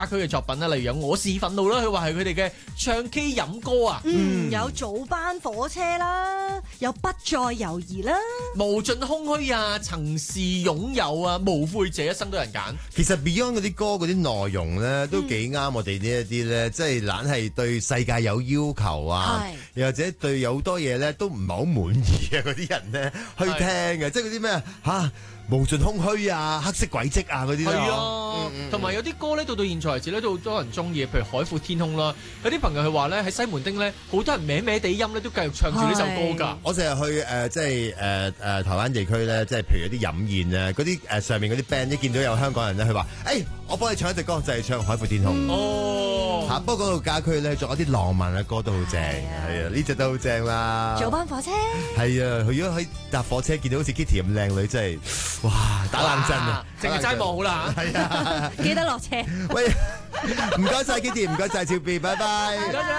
區嘅作品啦，例如有我是憤怒啦，佢話係佢哋嘅唱 K 飲歌啊， 有早班火車啦，有不再猶豫啦， 無盡空虛啊，曾是擁有啊，無悔這一生都有人揀。 其實 Beyond 嗰啲歌嗰啲內容咧，都幾啱我哋呢一啲咧，即係懶係對世界有要求啊，又或者對有好多嘢咧都唔係好滿意嘅嗰啲人咧去聽嘅，即係嗰啲咩嚇無盡空虛啊、黑色軌跡啊嗰啲。係啊，同埋有啲歌咧到現在為止咧都好多人中意，譬如海闊天空啦。有啲朋友佢話咧喺西門町咧，好多人歪歪地音咧都繼續唱住呢首歌㗎。 我成日去即係台灣地區咧，即係譬如有啲飲宴咧，嗰啲上面嗰啲 band 一見到有香港人咧，佢話：我幫你唱一隻歌，就係唱《海闊天空》。不過嗰度家區咧，仲有啲浪漫嘅歌都好正，係啊，呢隻都好正啦。 早班火車係啊，佢如果喺搭火車見到好似 Kitty 咁靚女，真係哇打冷震啊！ 淨係齋望好啦， 係啊， 記得落車。 喂，唔該晒 Kitty， 唔該晒趙 B， 拜拜。